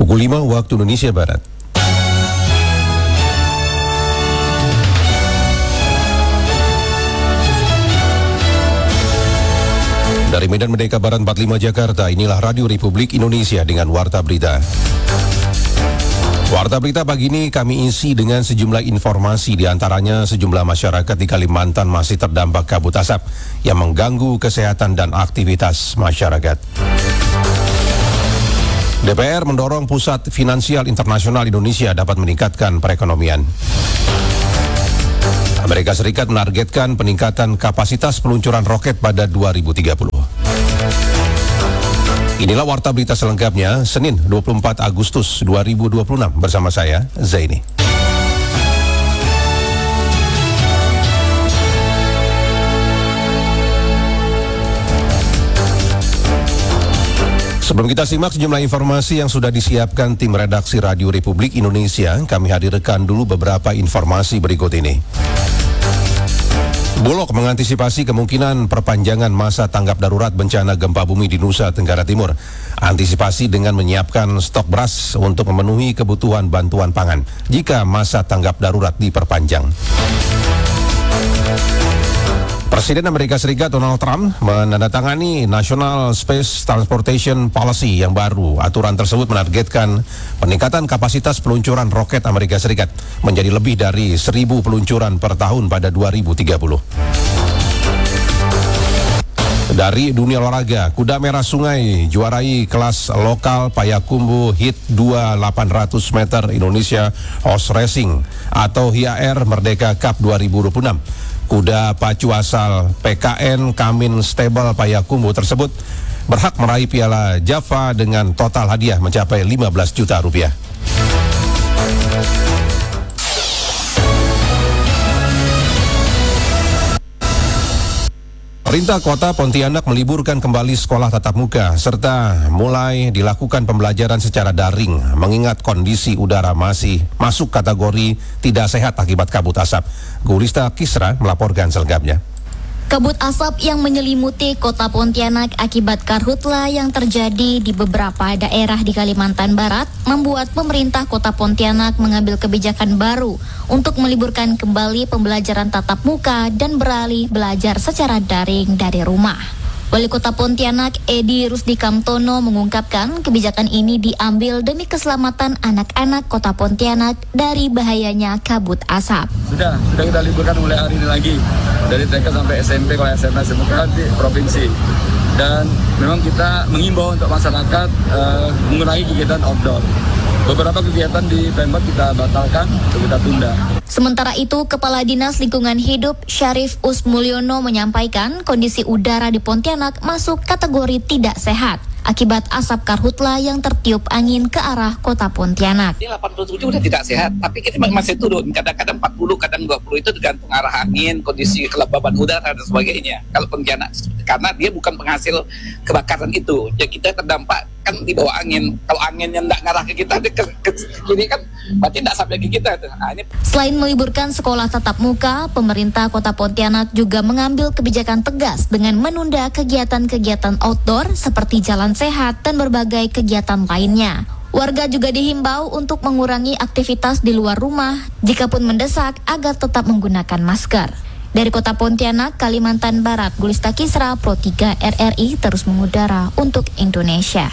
Pukul 5 waktu Indonesia Barat. Dari Medan Merdeka Barat 45 Jakarta, inilah Radio Republik Indonesia dengan Warta Berita. Warta Berita pagi ini kami isi dengan sejumlah informasi, diantaranya sejumlah masyarakat di Kalimantan masih terdampak kabut asap yang mengganggu kesehatan dan aktivitas masyarakat. DPR mendorong Pusat Finansial Internasional Indonesia dapat meningkatkan perekonomian. Amerika Serikat menargetkan peningkatan kapasitas peluncuran roket pada 2030. Inilah Warta Berita selengkapnya, Senin 24 Agustus 2026 bersama saya, Zaini. Sebelum kita simak sejumlah informasi yang sudah disiapkan tim redaksi Radio Republik Indonesia, kami hadirkan dulu beberapa informasi berikut ini. Bulog mengantisipasi kemungkinan perpanjangan masa tanggap darurat bencana gempa bumi di Nusa Tenggara Timur. Antisipasi dengan menyiapkan stok beras untuk memenuhi kebutuhan bantuan pangan jika masa tanggap darurat diperpanjang. Presiden Amerika Serikat Donald Trump menandatangani National Space Transportation Policy yang baru. Aturan tersebut menargetkan peningkatan kapasitas peluncuran roket Amerika Serikat menjadi lebih dari 1.000 peluncuran per tahun pada 2030. Dari dunia olahraga, Kuda Merah Sungai juarai kelas lokal Payakumbuh Hit 2 800 meter Indonesia Horse Racing atau HIAR Merdeka Cup 2026. Kuda pacu asal PKN Kamin Stable Payakumbuh tersebut berhak meraih piala Java dengan total hadiah mencapai 15 juta rupiah. Pemerintah Kota Pontianak meliburkan kembali sekolah tatap muka serta mulai dilakukan pembelajaran secara daring mengingat kondisi udara masih masuk kategori tidak sehat akibat kabut asap. Gulista Kisra melaporkan selengkapnya. Kabut asap yang menyelimuti kota Pontianak akibat karhutla yang terjadi di beberapa daerah di Kalimantan Barat membuat pemerintah kota Pontianak mengambil kebijakan baru untuk meliburkan kembali pembelajaran tatap muka dan beralih belajar secara daring dari rumah. Wali Kota Pontianak Edi Rusdi Kamtono mengungkapkan kebijakan ini diambil demi keselamatan anak-anak Kota Pontianak dari bahayanya kabut asap. Sudah kita liburkan mulai hari ini lagi dari TK sampai SMP, kalau SMA semua di provinsi. Dan memang kita mengimbau untuk masyarakat mengurangi kegiatan outdoor. Beberapa kegiatan di Pemkot kita batalkan atau kita tunda. Sementara itu, Kepala Dinas Lingkungan Hidup Syarif Usmulyono menyampaikan kondisi udara di Pontianak masuk kategori tidak sehat akibat asap karhutla yang tertiup angin ke arah kota Pontianak. Ini 87 udah tidak sehat, tapi kita masih turun, kadang-kadang 40, kadang 20, itu tergantung arah angin, kondisi kelembaban udara dan sebagainya. Kalau Pontianak, karena dia bukan penghasil kebakaran itu, ya kita terdampak kan di bawah angin. Kalau anginnya tidak ngarah ke kita, ini kan berarti tidak sampai ke kita. Selain meliburkan sekolah tatap muka, pemerintah Kota Pontianak juga mengambil kebijakan tegas dengan menunda kegiatan-kegiatan outdoor seperti jalan sehat dan berbagai kegiatan lainnya. Warga juga dihimbau untuk mengurangi aktivitas di luar rumah jikapun mendesak agar tetap menggunakan masker. Dari Kota Pontianak, Kalimantan Barat, Gulista Kisra, Pro 3 RRI terus mengudara untuk Indonesia.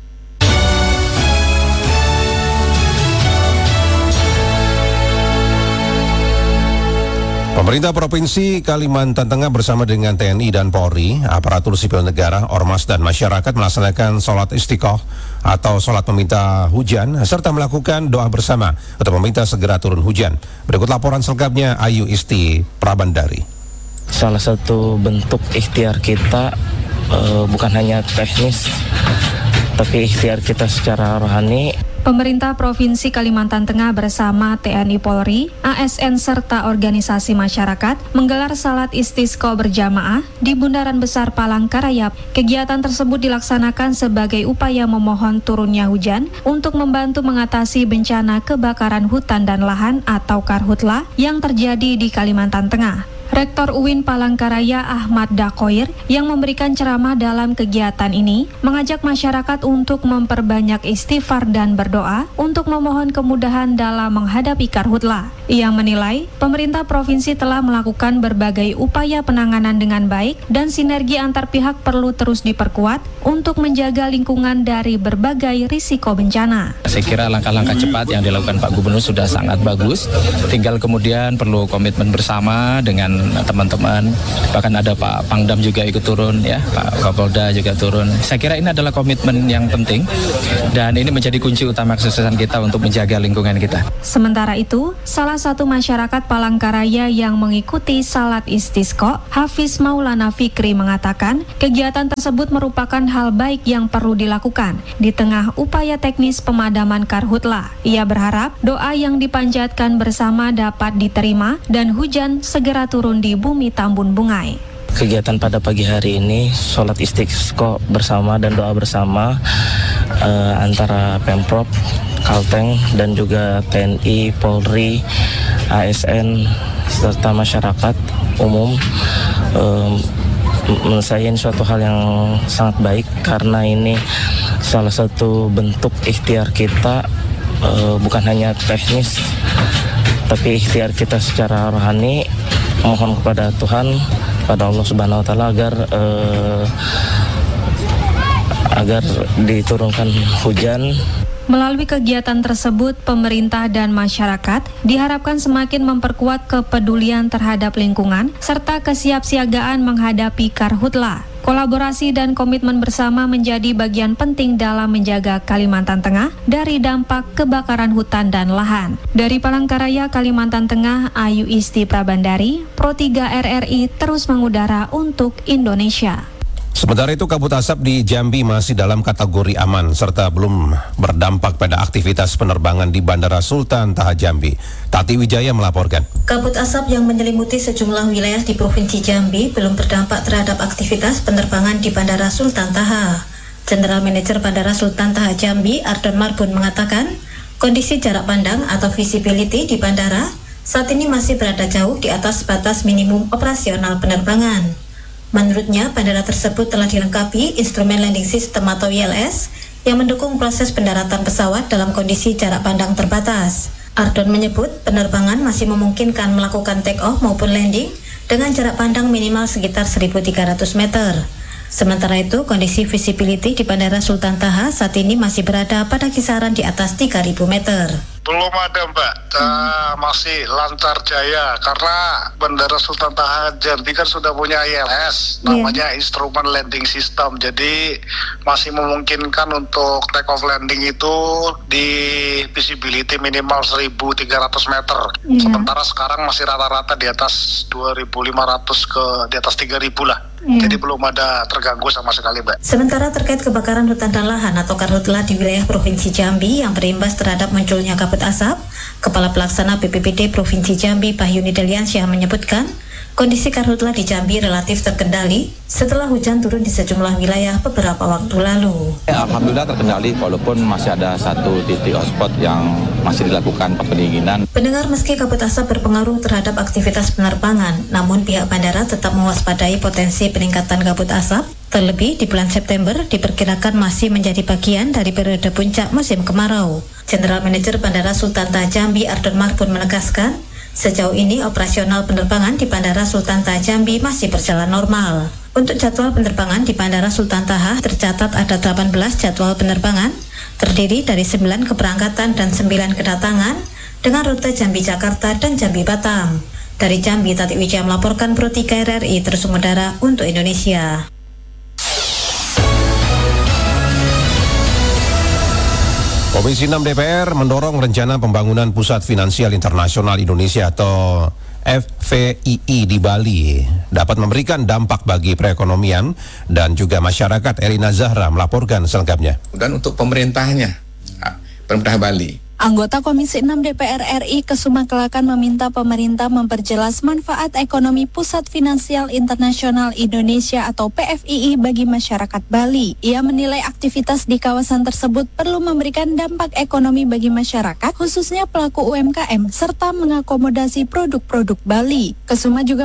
Pemerintah Provinsi Kalimantan Tengah bersama dengan TNI dan Polri, aparatur sipil negara, ormas dan masyarakat melaksanakan sholat istiqoh atau sholat meminta hujan serta melakukan doa bersama untuk meminta segera turun hujan. Berikut laporan selengkapnya Ayu Isti Prabandari. Salah satu bentuk ikhtiar kita bukan hanya teknis, tapi ikhtiar kita secara rohani. Pemerintah Provinsi Kalimantan Tengah bersama TNI Polri, ASN serta organisasi masyarakat menggelar salat istisqa berjamaah di Bundaran Besar Palangkaraya. Kegiatan tersebut dilaksanakan sebagai upaya memohon turunnya hujan untuk membantu mengatasi bencana kebakaran hutan dan lahan atau karhutla yang terjadi di Kalimantan Tengah. Rektor UIN Palangkaraya Ahmad Dakoir yang memberikan ceramah dalam kegiatan ini mengajak masyarakat untuk memperbanyak istighfar dan berdoa untuk memohon kemudahan dalam menghadapi karhutlah. Ia menilai pemerintah provinsi telah melakukan berbagai upaya penanganan dengan baik dan sinergi antar pihak perlu terus diperkuat untuk menjaga lingkungan dari berbagai risiko bencana. Saya kira langkah-langkah cepat yang dilakukan Pak Gubernur sudah sangat bagus. Tinggal kemudian perlu komitmen bersama dengan teman-teman, bahkan ada Pak Pangdam juga ikut turun, ya, Pak Kapolda juga turun. Saya kira ini adalah komitmen yang penting dan ini menjadi kunci utama kesuksesan kita untuk menjaga lingkungan kita. Sementara itu, salah satu masyarakat Palangkaraya yang mengikuti salat istisqa, Hafiz Maulana Fikri mengatakan, kegiatan tersebut merupakan hal baik yang perlu dilakukan di tengah upaya teknis pemadaman karhutlah. Ia berharap doa yang dipanjatkan bersama dapat diterima dan hujan segera turun di bumi Tambun Bungai. Kegiatan pada pagi hari ini sholat istisqa bersama dan doa bersama antara Pemprov, Kalteng dan juga TNI, Polri, ASN serta masyarakat umum. Menurut saya ini suatu hal yang sangat baik karena ini salah satu bentuk ikhtiar kita, bukan hanya teknis tapi ikhtiar kita secara rohani, mohon kepada Tuhan, pada Allah Subhanahu wa taala agar diturunkan hujan. Melalui kegiatan tersebut, pemerintah dan masyarakat diharapkan semakin memperkuat kepedulian terhadap lingkungan serta kesiapsiagaan menghadapi karhutlah. Kolaborasi dan komitmen bersama menjadi bagian penting dalam menjaga Kalimantan Tengah dari dampak kebakaran hutan dan lahan. Dari Palangkaraya, Kalimantan Tengah, Ayu Isti Prabandari, Pro 3 RRI terus mengudara untuk Indonesia. Sementara itu, kabut asap di Jambi masih dalam kategori aman serta belum berdampak pada aktivitas penerbangan di Bandara Sultan Taha Jambi. Tati Wijaya melaporkan. Kabut asap yang menyelimuti sejumlah wilayah di Provinsi Jambi belum berdampak terhadap aktivitas penerbangan di Bandara Sultan Taha. General Manager Bandara Sultan Taha Jambi, Ardon Marbun mengatakan, kondisi jarak pandang atau visibility di bandara saat ini masih berada jauh di atas batas minimum operasional penerbangan. Menurutnya, bandara tersebut telah dilengkapi instrumen landing system atau ILS yang mendukung proses pendaratan pesawat dalam kondisi jarak pandang terbatas. Ardon menyebut penerbangan masih memungkinkan melakukan take off maupun landing dengan jarak pandang minimal sekitar 1.300 meter. Sementara itu, kondisi visibility di Bandara Sultan Taha saat ini masih berada pada kisaran di atas 3.000 meter. Belum ada, Mbak. Masih lancar jaya karena Bandara Sultan Taha Jambi kan sudah punya ILS, namanya instrumen landing system. Jadi masih memungkinkan untuk take off landing itu di visibility minimal 1.300 meter. Sementara sekarang masih rata-rata di atas 2.500 ke di atas 3.000 lah. Jadi belum ada terganggu sama sekali, Mbak. Sementara terkait kebakaran hutan dan lahan atau karhutlah di wilayah Provinsi Jambi yang berimbas terhadap munculnya kabut asap, Kepala Pelaksana BPBD Provinsi Jambi Bahyuni Deliansyah menyebutkan, kondisi karhutlah di Jambi relatif terkendali setelah hujan turun di sejumlah wilayah beberapa waktu lalu. Alhamdulillah terkendali walaupun masih ada satu titik hotspot yang masih dilakukan pendinginan. Pendengar, meski kabut asap berpengaruh terhadap aktivitas penerbangan, namun pihak bandara tetap mewaspadai potensi peningkatan kabut asap. Terlebih di bulan September diperkirakan masih menjadi bagian dari periode puncak musim kemarau. General Manager Bandara Sultan Taha Jambi Ardon Marbun menegaskan, sejauh ini operasional penerbangan di Bandara Sultan Taha Jambi masih berjalan normal. Untuk jadwal penerbangan di Bandara Sultan Taha tercatat ada 18 jadwal penerbangan, terdiri dari 9 keberangkatan dan 9 kedatangan dengan rute Jambi Jakarta dan Jambi Batam. Dari Jambi, Tati Wijaya melaporkan Pro 3 RRI terus mengudara untuk Indonesia. Komisi 6 DPR mendorong rencana pembangunan Pusat Finansial Internasional Indonesia atau FVII di Bali dapat memberikan dampak bagi perekonomian dan juga masyarakat. Erina Zahra melaporkan selengkapnya. Dan untuk pemerintahnya, pemerintah Bali. Anggota Komisi 6 DPR RI Kesuma Kelakan meminta pemerintah memperjelas manfaat ekonomi Pusat Finansial Internasional Indonesia atau PFII bagi masyarakat Bali. Ia menilai aktivitas di kawasan tersebut perlu memberikan dampak ekonomi bagi masyarakat, khususnya pelaku UMKM, serta mengakomodasi produk-produk Bali. Kesuma juga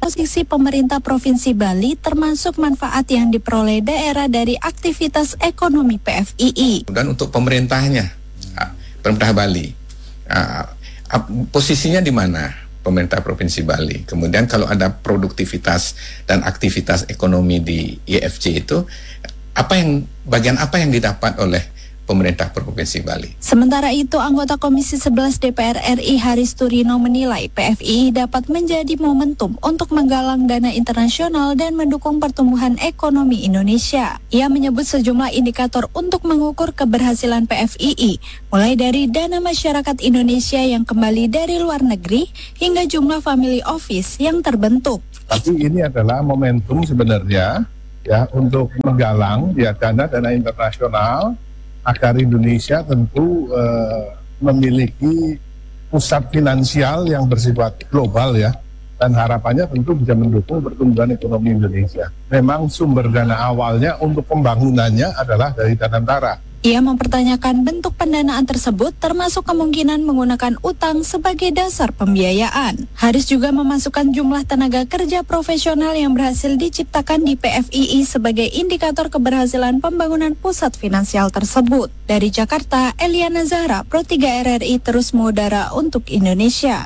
posisi pemerintah Provinsi Bali termasuk manfaat yang diperoleh daerah dari aktivitas ekonomi PFII. Dan untuk pemerintahnya, pemerintah Bali, posisinya di mana pemerintah Provinsi Bali? Kemudian kalau ada produktivitas dan aktivitas ekonomi di IFC itu, bagian apa yang didapat oleh pemerintah Provinsi Bali? Sementara itu, anggota Komisi 11 DPR RI Haris Turino menilai PFII dapat menjadi momentum untuk menggalang dana internasional dan mendukung pertumbuhan ekonomi Indonesia. Ia menyebut sejumlah indikator untuk mengukur keberhasilan PFII, mulai dari dana masyarakat Indonesia yang kembali dari luar negeri hingga jumlah family office yang terbentuk. Tapi ini adalah momentum sebenarnya ya untuk menggalang dana internasional agar Indonesia tentu memiliki pusat finansial yang bersifat global ya, dan harapannya tentu bisa mendukung pertumbuhan ekonomi Indonesia. Memang sumber dana awalnya untuk pembangunannya adalah dari Danantara. Ia mempertanyakan bentuk pendanaan tersebut termasuk kemungkinan menggunakan utang sebagai dasar pembiayaan. Haris juga memasukkan jumlah tenaga kerja profesional yang berhasil diciptakan di PFII sebagai indikator keberhasilan pembangunan pusat finansial tersebut. Dari Jakarta, Eliana Zahra, Pro 3 RRI terus mengudara untuk Indonesia.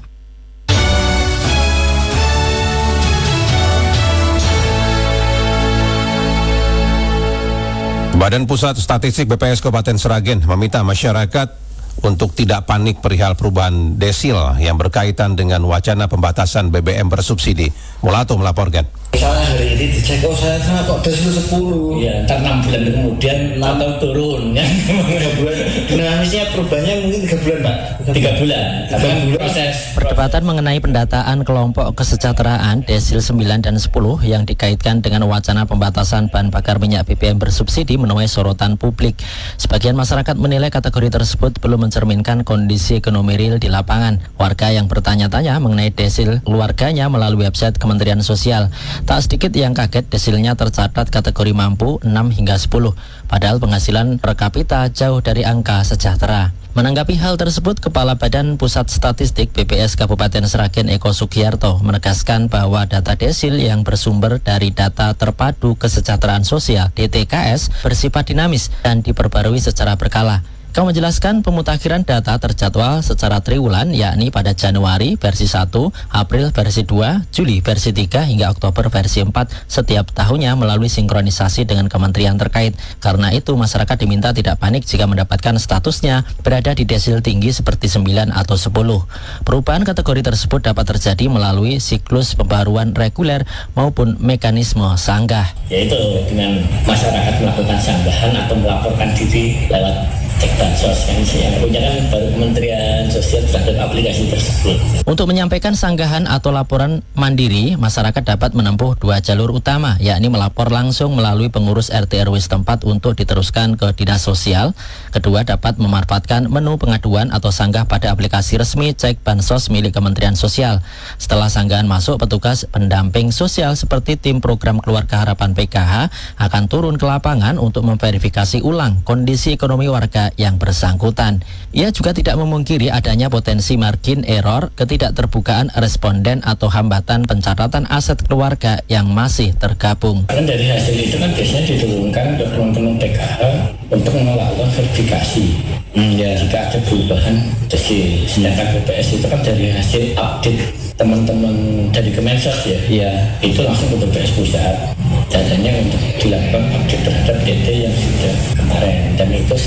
Badan Pusat Statistik BPS Kabupaten Sragen meminta masyarakat untuk tidak panik perihal perubahan desil yang berkaitan dengan wacana pembatasan BBM bersubsidi. Mulato melaporkan. Misalnya hari ini dicek, saya kok desil 10. Ya, ntar 6 bulan kemudian atau turun. Ya, 3 bulan. Dinamisnya perubahannya mungkin 3 bulan, Pak. 3 bulan. Proses. Perdebatan mengenai pendataan kelompok kesejahteraan desil 9 dan 10 yang dikaitkan dengan wacana pembatasan bahan bakar minyak BBM bersubsidi menuai sorotan publik. Sebagian masyarakat menilai kategori tersebut belum mencerminkan kondisi ekonomi real di lapangan. Warga yang bertanya-tanya mengenai desil keluarganya melalui website Kementerian Sosial. Tak sedikit yang kaget desilnya tercatat kategori mampu 6 hingga 10, padahal penghasilan per kapita jauh dari angka sejahtera. Menanggapi hal tersebut, Kepala Badan Pusat Statistik BPS Kabupaten Sragen Eko Sugiarto menegaskan bahwa data desil yang bersumber dari Data Terpadu Kesejahteraan Sosial (DTKS) bersifat dinamis dan diperbarui secara berkala. Kau menjelaskan pemutakhiran data terjadwal secara triwulan, yakni pada Januari versi 1, April versi 2, Juli versi 3, hingga Oktober versi 4 setiap tahunnya melalui sinkronisasi dengan kementerian terkait. Karena itu, masyarakat diminta tidak panik jika mendapatkan statusnya berada di desil tinggi seperti 9 atau 10. Perubahan kategori tersebut dapat terjadi melalui siklus pembaruan reguler maupun mekanisme sanggah. Yaitu dengan masyarakat melakukan sanggahan atau melaporkan diri lewat cek bansos yang punya kan baru Kementerian Sosial terhadap aplikasi tersebut. Untuk menyampaikan sanggahan atau laporan mandiri, masyarakat dapat menempuh 2 jalur utama, yakni melapor langsung melalui pengurus RT RW setempat untuk diteruskan ke Dinas Sosial. Kedua, dapat memanfaatkan menu pengaduan atau sanggah pada aplikasi resmi cek bansos milik Kementerian Sosial. Setelah sanggahan masuk, petugas pendamping sosial seperti tim program Keluarga Harapan PKH akan turun ke lapangan untuk memverifikasi ulang kondisi ekonomi warga yang bersangkutan. Ia juga tidak memungkiri adanya potensi margin error, ketidakterbukaan responden atau hambatan pencatatan aset keluarga yang masih tergabung. Karena dari hasil itu kan biasanya diturunkan ke teman-teman PKH untuk melakukan verifikasi. Jika ada perubahan desil, sedangkan BPS itu kan dari hasil update teman-teman dari Kemensos itu langsung ke BPS pusat. Datanya untuk dilakukan update terhadap DT yang sudah kemarin, dan itu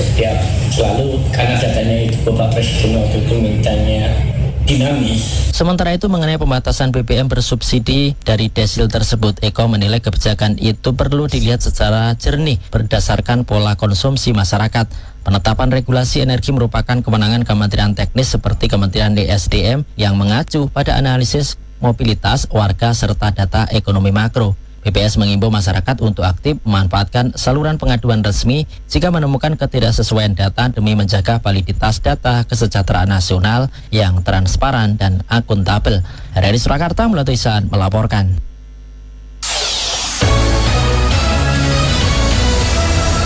selalu karena datanya itu Bapak Presiden waktu itu mintanya dinamis. Sementara itu mengenai pembatasan BBM bersubsidi dari desil tersebut, Eko menilai kebijakan itu perlu dilihat secara jernih berdasarkan pola konsumsi masyarakat. Penetapan regulasi energi merupakan kewenangan Kementerian Teknis seperti Kementerian SDM yang mengacu pada analisis mobilitas warga serta data ekonomi makro. BPS mengimbau masyarakat untuk aktif memanfaatkan saluran pengaduan resmi jika menemukan ketidaksesuaian data demi menjaga validitas data kesejahteraan nasional yang transparan dan akuntabel. RRI Surakarta Mulato Ihsan melaporkan.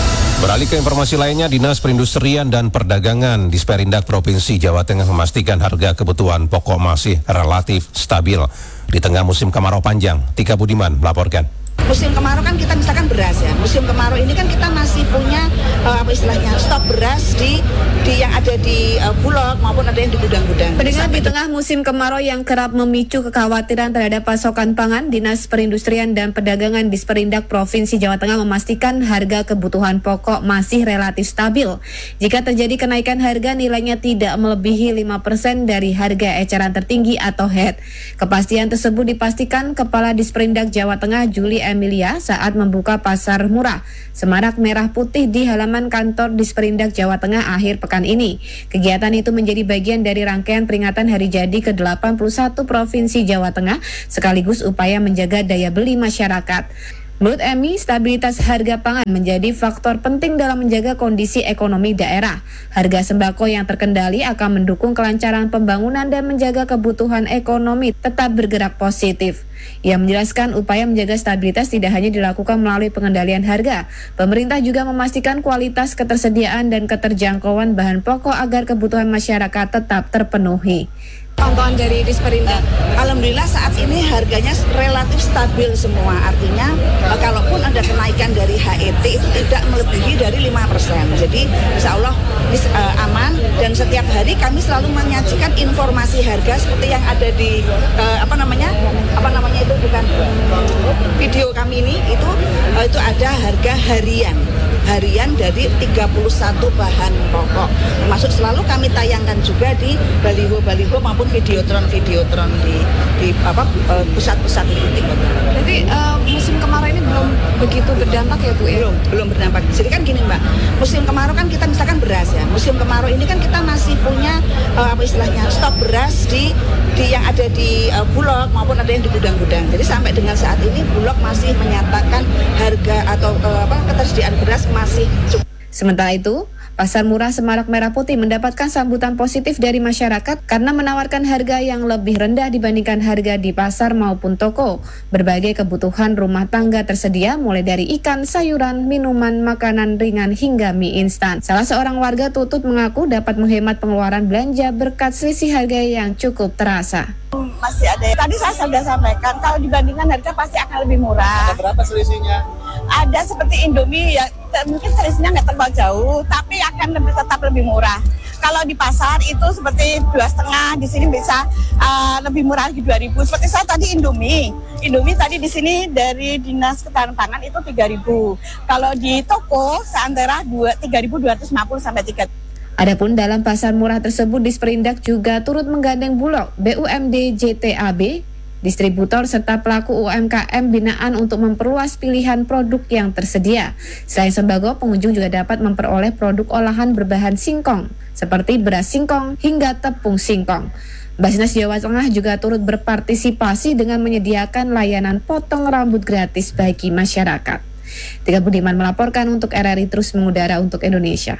Beralih ke informasi lainnya, Dinas Perindustrian dan Perdagangan Disperindak Provinsi Jawa Tengah memastikan harga kebutuhan pokok masih relatif stabil di tengah musim kemarau panjang. Tika Budiman melaporkan. Musim kemarau kan kita misalkan beras ya. Musim kemarau ini kan kita masih punya stok beras di yang ada di Bulog maupun ada yang di gudang-gudang. Pendengar, di tengah musim kemarau yang kerap memicu kekhawatiran terhadap pasokan pangan, Dinas Perindustrian dan Perdagangan Disperindak Provinsi Jawa Tengah memastikan harga kebutuhan pokok masih relatif stabil. Jika terjadi kenaikan harga, nilainya tidak melebihi 5% dari harga eceran tertinggi atau HET. Kepastian tersebut dipastikan Kepala Disperindak Jawa Tengah Juli Emilia saat membuka pasar murah Semarak Merah Putih di halaman kantor Disperindak Jawa Tengah akhir pekan ini. Kegiatan itu menjadi bagian dari rangkaian peringatan Hari Jadi ke-81 Provinsi Jawa Tengah sekaligus upaya menjaga daya beli masyarakat. Menurut Emi, stabilitas harga pangan menjadi faktor penting dalam menjaga kondisi ekonomi daerah. Harga sembako yang terkendali akan mendukung kelancaran pembangunan dan menjaga kebutuhan ekonomi tetap bergerak positif. Ia menjelaskan upaya menjaga stabilitas tidak hanya dilakukan melalui pengendalian harga. Pemerintah juga memastikan kualitas ketersediaan dan keterjangkauan bahan pokok agar kebutuhan masyarakat tetap terpenuhi. Pantauan dari Disperindak, alhamdulillah saat ini harganya relatif stabil semua. Artinya kalaupun ada kenaikan dari HET itu tidak melebihi dari 5%. Jadi insya Allah aman, dan setiap hari kami selalu menyajikan informasi harga seperti yang ada di video kami ini. Itu ada harga harian dari 31 bahan pokok. Termasuk selalu kami tayangkan juga di baliho-baliho maupun videotron di pusat-pusat titik. Jadi musim kemarau ini belum begitu berdampak ya Bu? Belum berdampak. Jadi kan gini Mbak, musim kemarau kan kita misalkan beras ya. Musim kemarau ini kan kita masih punya stok beras di yang ada di Bulog maupun ada yang di gudang-gudang. Jadi sampai dengan saat ini Bulog masih menyatakan harga atau ketersediaan beras masih cukup. Sementara itu, Pasar Murah Semarak Merah Putih mendapatkan sambutan positif dari masyarakat karena menawarkan harga yang lebih rendah dibandingkan harga di pasar maupun toko. Berbagai kebutuhan rumah tangga tersedia mulai dari ikan, sayuran, minuman, makanan ringan hingga mie instan. Salah seorang warga Tutut mengaku dapat menghemat pengeluaran belanja berkat selisih harga yang cukup terasa. Masih ada. Tadi saya sudah sampaikan kalau dibandingkan harga pasti akan lebih murah. Ada berapa selisihnya? Ada seperti Indomie ya, mungkin selisihnya nggak terlalu jauh, tapi akan tetap lebih murah. Kalau di pasar itu seperti 2,5, di sini bisa lebih murah lagi 2.000. Seperti saya tadi Indomie tadi di sini dari Dinas Ketahanan Pangan itu 3.000. Kalau di toko seantara 3.250 sampai 3.000. Adapun dalam pasar murah tersebut, Disperindak juga turut menggandeng Bulog, BUMD, JTAB, distributor serta pelaku UMKM binaan untuk memperluas pilihan produk yang tersedia. Selain sembako, pengunjung juga dapat memperoleh produk olahan berbahan singkong, seperti beras singkong hingga tepung singkong. Basnas Jawa Tengah juga turut berpartisipasi dengan menyediakan layanan potong rambut gratis bagi masyarakat. Tika Budiman melaporkan untuk RRI Terus Mengudara untuk Indonesia.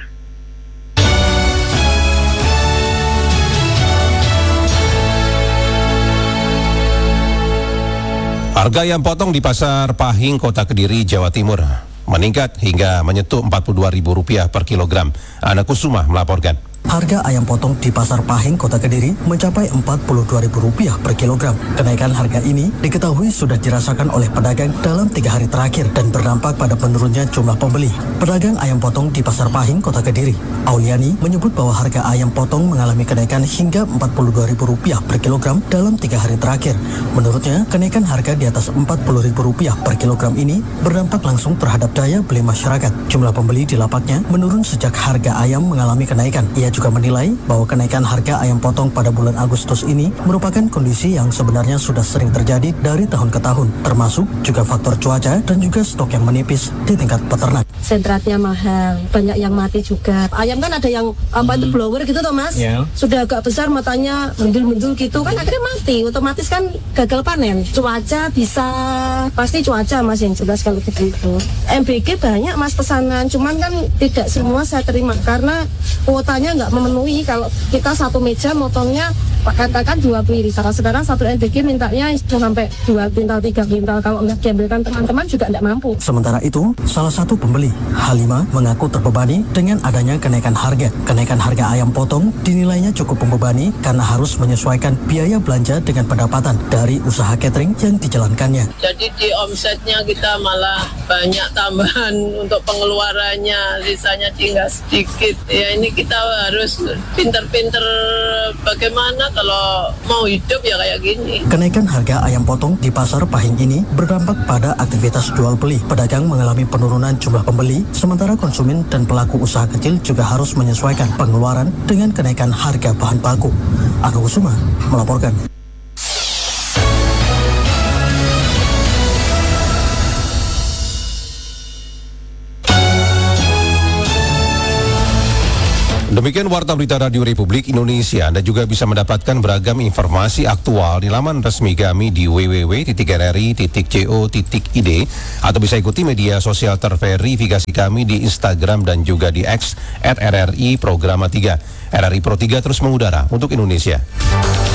Harga ayam potong di Pasar Pahing, Kota Kediri, Jawa Timur meningkat hingga menyentuh Rp42.000 per kilogram. Ana Kusuma melaporkan. Harga ayam potong di Pasar Pahing, Kota Kediri mencapai Rp42.000 per kilogram. Kenaikan harga ini diketahui sudah dirasakan oleh pedagang dalam 3 hari terakhir dan berdampak pada penurunnya jumlah pembeli. Pedagang ayam potong di Pasar Pahing, Kota Kediri, Auliani, menyebut bahwa harga ayam potong mengalami kenaikan hingga Rp42.000 per kilogram dalam 3 hari terakhir. Menurutnya, kenaikan harga di atas Rp40.000 per kilogram ini berdampak langsung terhadap daya beli masyarakat. Jumlah pembeli di lapaknya menurun sejak harga ayam mengalami kenaikan. Ia juga menilai bahwa kenaikan harga ayam potong pada bulan Agustus ini merupakan kondisi yang sebenarnya sudah sering terjadi dari tahun ke tahun, termasuk juga faktor cuaca dan juga stok yang menipis di tingkat peternak. Sentratnya mahal, banyak yang mati juga. Ayam kan ada yang itu blower gitu toh Mas, sudah agak besar matanya mendul-mendul gitu kan akhirnya mati, otomatis kan gagal panen. Cuaca bisa, pasti cuaca Mas yang jelas kalau begitu. MBG banyak Mas pesanan, cuman kan tidak semua saya terima karena kuotanya nggak memenuhi. Kalau kita satu meja motongnya katakan 2 piring. Sekarang satu SDG mintanya sampai 2 kuintal, 3 kuintal. Kalau nggak diambilkan teman-teman juga nggak mampu. Sementara itu, salah satu pembeli, Halimah, mengaku terbebani dengan adanya kenaikan harga. Kenaikan harga ayam potong dinilainya cukup membebani karena harus menyesuaikan biaya belanja dengan pendapatan dari usaha catering yang dijalankannya. Jadi di omsetnya kita malah banyak tambahan untuk pengeluarannya, sisanya tinggal sedikit. Ya ini kita harus pinter-pinter bagaimana kalau mau hidup ya kayak gini. Kenaikan harga ayam potong di Pasar Pahing ini berdampak pada aktivitas jual beli. Pedagang mengalami penurunan jumlah pembeli, sementara konsumen dan pelaku usaha kecil juga harus menyesuaikan pengeluaran dengan kenaikan harga bahan baku. Anu Kusuma melaporkan. Demikian Warta Berita Radio Republik Indonesia. Anda juga bisa mendapatkan beragam informasi aktual di laman resmi kami di www.rri.co.id atau bisa ikuti media sosial terverifikasi kami di Instagram dan juga di X @RRI Programa 3. RRI Pro 3 terus mengudara untuk Indonesia.